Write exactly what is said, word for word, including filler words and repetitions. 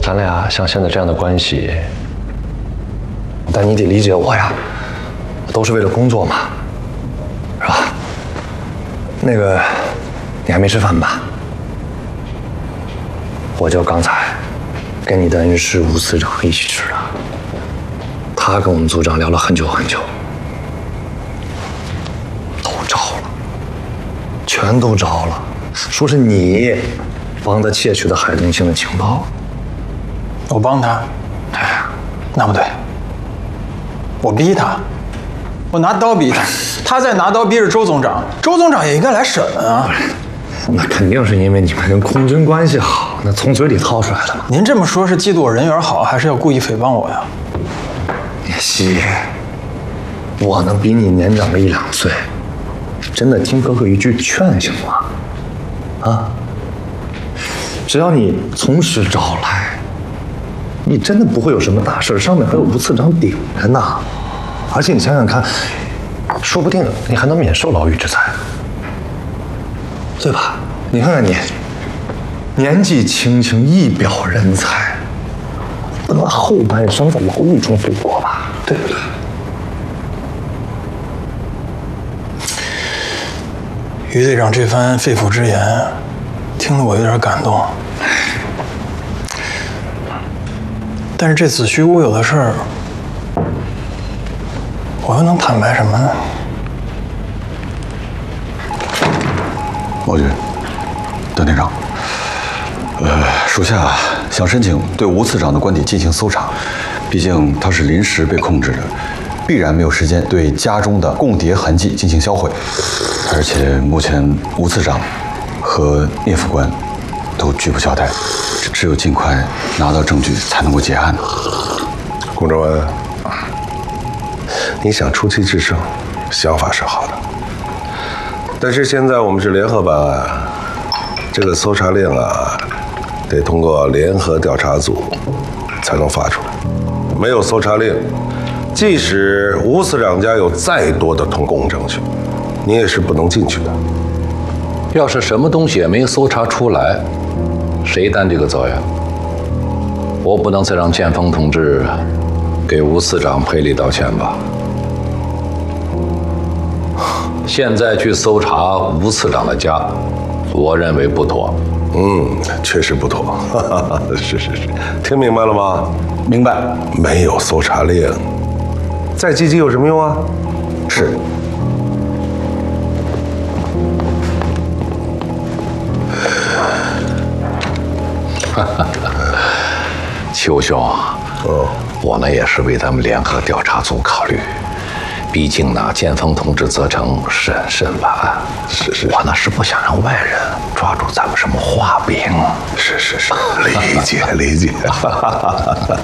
咱俩像现在这样的关系，但你得理解我呀，都是为了工作嘛，是吧？那个，你还没吃饭吧？我就刚才跟你的恩师吴次长一起吃的，他跟我们组长聊了很久很久，都招了，全都招了，说是你帮他窃取的海东星的情报。 我帮他？ 哎， 那不对，我逼他，我拿刀逼他，他再拿刀逼着周总长，周总长也应该来审问啊。 那肯定是因为你们跟空军关系好，那从嘴里掏出来的嘛。 您这么说，是嫉妒我人缘好，还是要故意诽谤我呀？ 西，我能比你年长个一两岁，真的听哥哥一句劝行吗？啊，只要你从实招来，你真的不会有什么大事，上面还有吴次长顶着呢。而且你想想看，说不定你还能免受牢狱之灾，对吧？你看看你，年纪轻轻，一表人才，不能后半生在牢狱中度过吧？对不对？ 于队长这番肺腑之言，听得我有点感动。但是这子虚乌有的事儿，我又能坦白什么呢？ 毛局，邓队长，呃，属下想申请对吴次长的官邸进行搜查，毕竟他是临时被控制的，必然没有时间对家中的共谍痕迹进行销毁。而且目前吴次长和聂副官都拒不交代，只有尽快拿到证据才能够结案。 龚正文，你想出奇制胜，想法是好的，但是现在我们是联合办案，这个搜查令啊，得通过联合调查组才能发出来。没有搜查令，即使吴次长家有再多的通共证据，你也是不能进去的。 要是什么东西也没搜查出来，谁担这个责任？我不能再让建峰同志给吴次长赔礼道歉吧？现在去搜查吴次长的家，我认为不妥。 嗯，确实不妥。是是是，听明白了吗？ 明白。 没有搜查令，再积极有什么用啊？ 是。 邱兄， 哦， 我呢也是为咱们联合调查组考虑。毕竟呢，建峰同志责成审慎办案， 是是， 我呢是不想让外人抓住咱们什么画饼。 是是是，理解理解。